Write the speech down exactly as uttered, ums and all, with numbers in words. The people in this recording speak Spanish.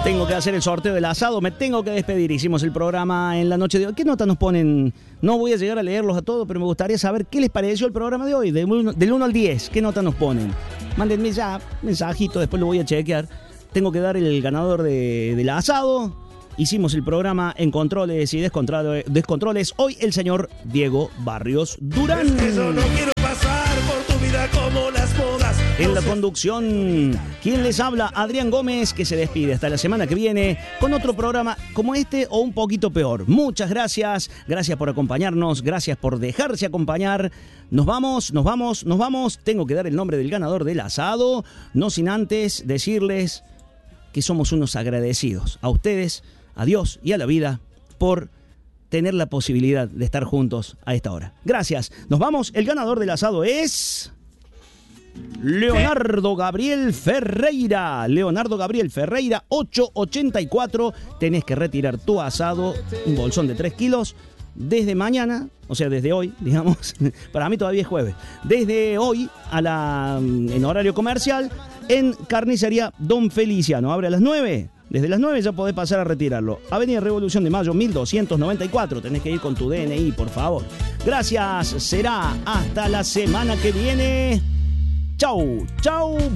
Tengo que hacer el sorteo del asado, me tengo que despedir. Hicimos el programa en la noche de hoy. ¿Qué nota nos ponen? No voy a llegar a leerlos a todos, pero me gustaría saber qué les pareció el programa de hoy, del uno al diez. ¿Qué nota nos ponen? Mándenme ya mensajito, después lo voy a chequear. Tengo que dar el ganador de, del asado. Hicimos el programa en controles y descontroles. descontroles. Hoy el señor Diego Barrios Durán. Es que yo no quiero pasar por tu vida como las modas. En la conducción, ¿quién les habla? Adrián Gómez, que se despide hasta la semana que viene con otro programa como este o un poquito peor. Muchas gracias, gracias por acompañarnos, gracias por dejarse acompañar. Nos vamos, nos vamos, nos vamos. Tengo que dar el nombre del ganador del asado, no sin antes decirles que somos unos agradecidos a ustedes, a Dios y a la vida por tener la posibilidad de estar juntos a esta hora. Gracias, nos vamos. El ganador del asado es Leonardo Gabriel Ferreira. Leonardo Gabriel Ferreira, ocho ochenta y cuatro. Tenés que retirar tu asado, un bolsón de tres kilos, desde mañana, o sea, desde hoy, digamos. Para mí todavía es jueves. Desde hoy, a la, en horario comercial, en Carnicería Don Feliciano. Abre a las nueve. Desde las nueve ya podés pasar a retirarlo. Avenida Revolución de Mayo, mil doscientos noventa y cuatro. Tenés que ir con tu D N I, por favor. Gracias. Será hasta la semana que viene. Chau, chau.